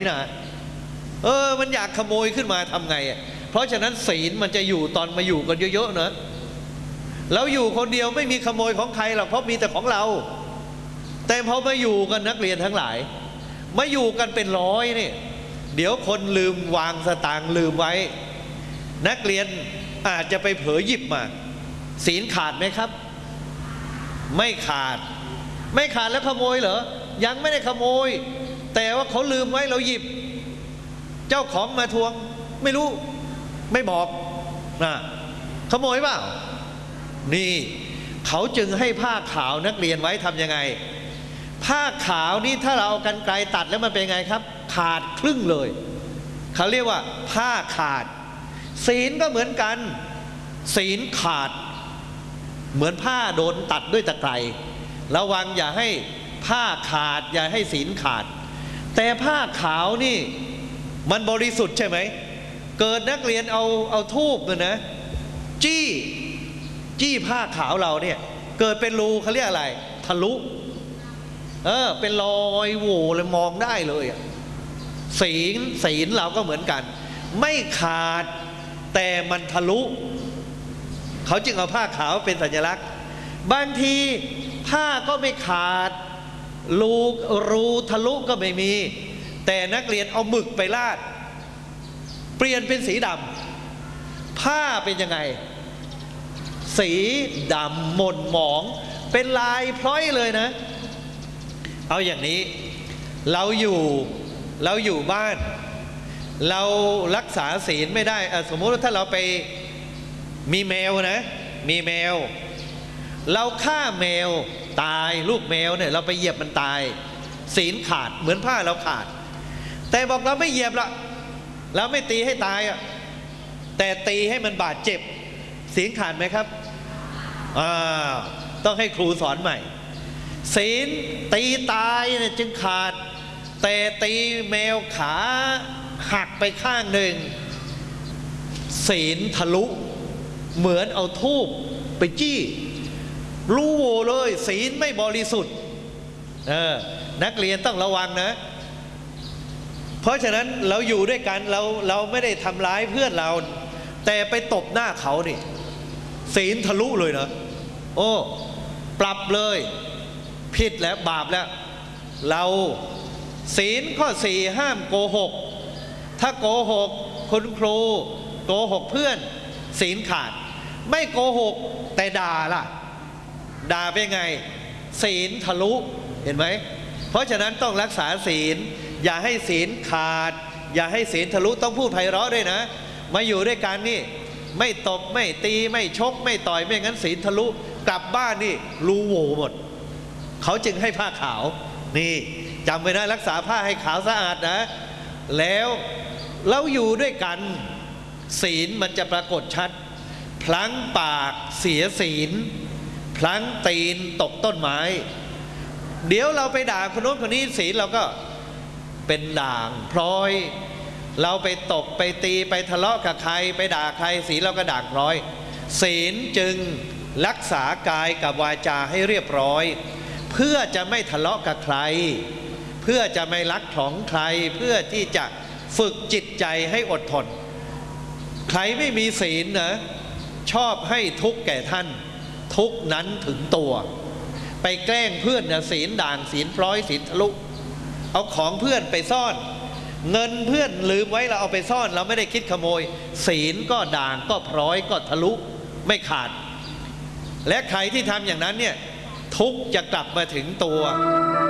นะมันอยากขโมยขึ้นมาทำไงเพราะฉะนั้นศีลมันจะอยู่ตอนมาอยู่กันเยอะๆนะเราอยู่คนเดียวไม่มีขโมยของใครหรอกเพราะมีแต่ของเราแต่พอมาอยู่กันนักเรียนทั้งหลายมาอยู่กันเป็นร้อยนี่เดี๋ยวคนลืมวางสตางค์ลืมไว้นักเรียนอาจจะไปเผลอหยิบมาศีลขาดไหมครับไม่ขาดแล้วขโมยเหรอยังไม่ได้ขโมยแต่ว่าเขาลืมไว้เราหยิบเจ้าของมาทวงไม่รู้ไม่บอกนะขโมยเปล่านี่เขาจึงให้ผ้าขาวนักเรียนไว้ทำยังไงผ้าขาวนี่ถ้าเราเอากรรไกรตัดแล้วมันเป็นไงครับขาดครึ่งเลยเขาเรียกว่าผ้าขาดศีลก็เหมือนกันศีลขาดเหมือนผ้าโดนตัดด้วยตะไคร้ระวังอย่าให้ผ้าขาดอย่าให้ศีลขาดแต่ผ้าขาวนี่มันบริสุทธิ์ใช่ไหมเกิดนักเรียนเอาธูปเนี่ยนะจี้ผ้าขาวเราเนี่ยเกิดเป็นรูเขาเรียกอะไรทะลุเป็นรอยโหว่เลยมองได้เลยศีลเราก็เหมือนกันไม่ขาดแต่มันทะลุเขาจึงเอาผ้าขาวเป็นสัญลักษณ์บางทีผ้าก็ไม่ขาดรูทะลุก็ไม่มีแต่นักเรียนเอาหมึกไปลาดเปลี่ยนเป็นสีดำผ้าเป็นยังไงสีดำหม่นหมองเป็นลายพร้อยเลยนะเอาอย่างนี้เราอยู่บ้านเรารักษาศีลไม่ได้สมมติว่าถ้าเราไปมีแมวนะมีแมวเราฆ่าแมวตายลูกแมวเนี่ยเราไปเหยียบมันตายศีลขาดเหมือนผ้าเราขาดแต่บอกเราไม่เหยียบละเราไม่ตีให้ตายแต่ตีให้มันบาดเจ็บศีลขาดไหมครับต้องให้ครูสอนใหม่ศีลตีตายเนี่ยจึงขาดแต่ตีแมวขาหักไปข้างหนึ่งศีลทะลุเหมือนเอาธูปไปจี้รู้โวเลยศีลไม่บริสุทธิ์นักเรียนต้องระวังนะเพราะฉะนั้นเราอยู่ด้วยกันเราไม่ได้ทำร้ายเพื่อนเราแต่ไปตบหน้าเขานี่ศีลทะลุเลยนะปรับเลยผิดแล้วบาปแล้วเราศีลข้อ 4ห้ามโกหกถ้าโกหกคุณครูโกหกเพื่อนศีลขาดไม่โกหกแต่ด่าล่ะด่าเป็นไงศีลทะลุเห็นไหมเพราะฉะนั้นต้องรักษาศีลอย่าให้ศีลขาดอย่าให้ศีลทะลุต้องพูดไพเราะด้วยนะมาอยู่ด้วยกันนี่ไม่ตบไม่ตีไม่ชกไม่ต่อยไม่งั้นศีลทะลุกลับบ้านนี่รูโหว่หมดเขาจึงให้ผ้าขาวนี่จำไว้นะรักษาผ้าให้ขาวสะอาดนะแล้วเราอยู่ด้วยกันศีลมันจะปรากฏชัดพลั้งปากเสียศีลพลั้งตีนตกต้นไม้เดี๋ยวเราไปด่าคนโน้นคนนี้ศีลเราก็เป็นด่างพร้อยเราไปตบไปตีไปทะเลาะกับใครไปด่าใครศีลเราก็ด่างพร้อยศีลจึงรักษากายกับวาจาให้เรียบร้อยเพื่อจะไม่ทะเลาะกับใครเพื่อจะไม่ลักของใครเพื่อที่จะฝึกจิตใจให้อดทนใครไม่มีศีลนะชอบให้ทุกข์แก่ท่านทุกข์นั้นถึงตัวไปแกล้งเพื่อนนะศีลด่างศีลพร้อยศีลทะลุเอาของเพื่อนไปซ่อนเงินเพื่อนลืมไว้เราเอาไปซ่อนเราไม่ได้คิดขโมยศีลก็ด่างก็พร้อยก็ทะลุไม่ขาดและใครที่ทำอย่างนั้นเนี่ยทุกข์จะกลับมาถึงตัว